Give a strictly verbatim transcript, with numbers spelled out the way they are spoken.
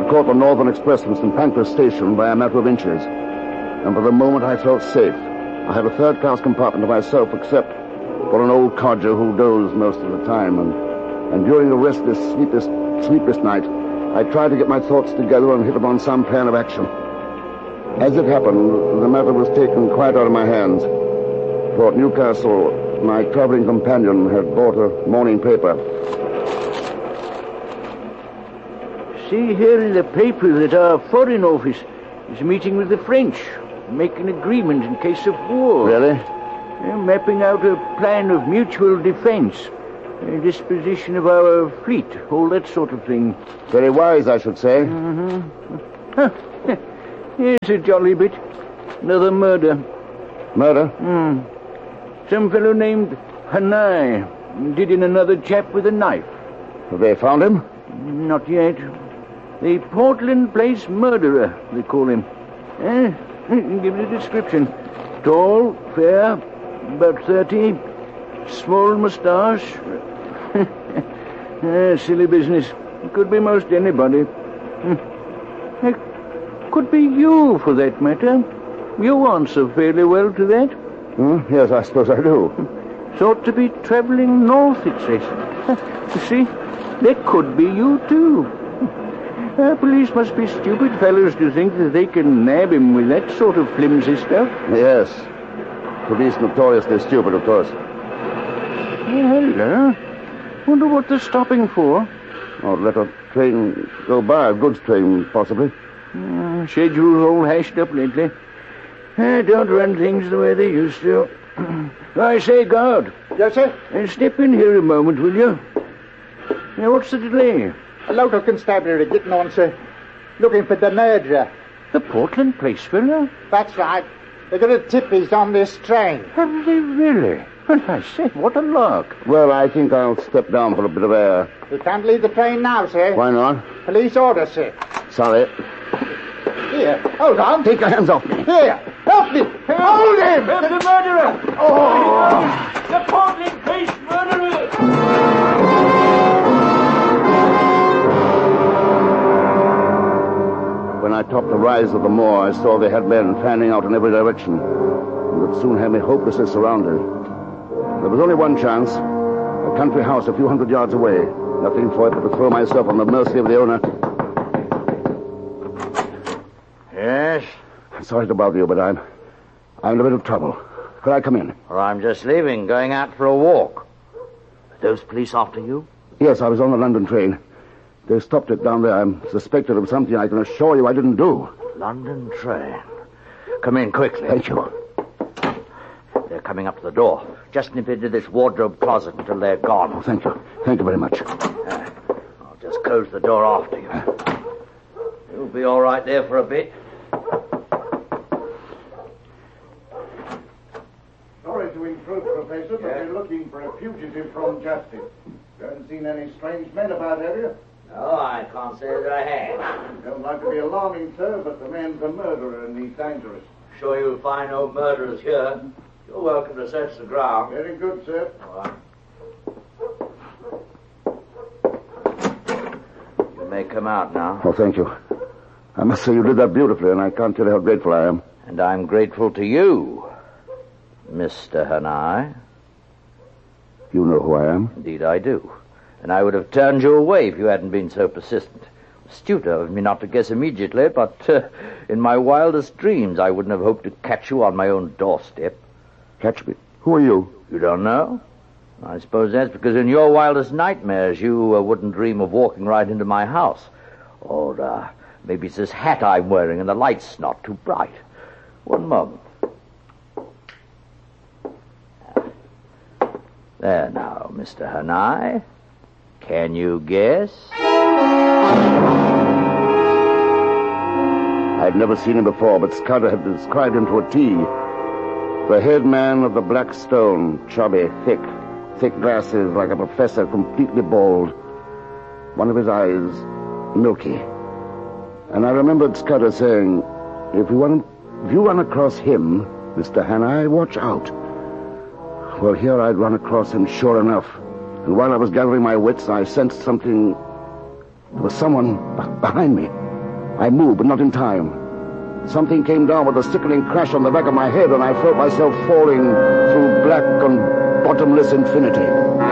had caught the Northern Express from Saint Pancras Station by a matter of inches. And for the moment I felt safe. I had a third-class compartment to myself except for an old codger who dozed most of the time. And, and during the restless, sleepless, sleepless night, I tried to get my thoughts together and hit upon some plan of action. As it happened, the matter was taken quite out of my hands. For at Newcastle, my traveling companion had bought a morning paper. See here in the paper that our Foreign Office is meeting with the French, making an agreement in case of war. Really? Uh, mapping out a plan of mutual defense, uh, disposition of our fleet, all that sort of thing. Very wise, I should say. Mm-hmm. Huh. Here's a jolly bit. Another murder. Murder? Hmm. Some fellow named Hanai did in another chap with a knife. Have they found him? Not yet. The Portland Place murderer, they call him. Eh? Give it a description. Tall, fair, about thirty, small moustache. eh, silly business. Could be most anybody. It could be you, for that matter. You answer fairly well to that. Hmm? Yes, I suppose I do. Thought to be travelling north, it says. You see, that could be you, too. Uh, police must be stupid fellows to think that they can nab him with that sort of flimsy stuff. Yes. Police notoriously stupid, of course. Oh, hello. Wonder what they're stopping for. Or let a train go by, a goods train, possibly. Uh, schedule's all hashed up lately. Uh, don't run things the way they used to. I say, guard. Yes, sir? Uh, step in here a moment, will you? Now, what's the delay? A local constabulary getting on, sir. Looking for the murderer. The Portland Place fellow? That's right. They got a tip he's on this train. Have they really? Well, I say, what a lark. Well, I think I'll step down for a bit of air. You can't leave the train now, sir. Why not? Police order, sir. Sorry. Here, hold on. Take your hands off me. Here, help me. Hold him. The murderer! Oh! The Portland Place murderer! When I topped the rise of the moor, I saw they had men fanning out in every direction. It would soon have me hopelessly surrounded. There was only one chance. A country house a few hundred yards away. Nothing for it but to throw myself on the mercy of the owner. Yes? I'm sorry to bother you, but I'm... I'm in a bit of trouble. Could I come in? Well, I'm just leaving, going out for a walk. Are those police after you? Yes, I was on the London train. They stopped it down there. I'm suspected of something I can assure you I didn't do. London train. Come in quickly. Thank you. They're coming up to the door. Just nip into this wardrobe closet until they're gone. Oh, thank you. Thank you very much. Uh, I'll just close the door after you. You'll be all right there for a bit. Sorry to intrude, Professor, but Yeah. we're looking for a fugitive from justice. You haven't seen any strange men about, have you? No, I can't say that I have. Don't like to be alarming, sir, but the man's a murderer and he's dangerous. Sure you'll find no murderers here. You're welcome to search the ground. Very good, sir. All right. You may come out now. Oh, thank you. I must say you did that beautifully, and I can't tell you how grateful I am. And I'm grateful to you, Mister Hanai. You know who I am. Indeed I do. And I would have turned you away if you hadn't been so persistent. Astute of me not to guess immediately, but uh, in my wildest dreams I wouldn't have hoped to catch you on my own doorstep. Catch me? Who are you? You don't know? I suppose that's because in your wildest nightmares you uh, wouldn't dream of walking right into my house. Or uh, maybe it's this hat I'm wearing and the light's not too bright. One moment. There now, Mister Hanai. Can you guess? I'd never seen him before, but Scudder had described him to a T. The head man of the Black Stone, chubby, thick, thick glasses like a professor, completely bald. One of his eyes, milky. And I remembered Scudder saying, if you, run, if you run across him, Mister Hanai, watch out. Well, here I'd run across him sure enough. And while I was gathering my wits, I sensed something... There was someone b- behind me. I moved, but not in time. Something came down with a sickening crash on the back of my head, and I felt myself falling through black and bottomless infinity.